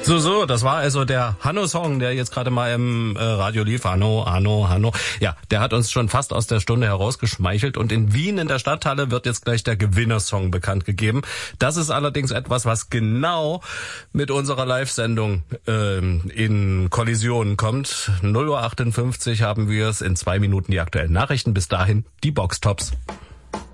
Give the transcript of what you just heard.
So, das war also der Hanno-Song, der jetzt gerade mal im Radio lief. Hanno. Ja, der hat uns schon fast aus der Stunde herausgeschmeichelt. Und in Wien in der Stadthalle wird jetzt gleich der Gewinnersong bekannt gegeben. Das ist allerdings etwas, was genau mit unserer Live-Sendung in Kollision kommt. 0:58 Uhr haben wir es, in 2 Minuten die aktuellen Nachrichten. Bis dahin die Boxtops.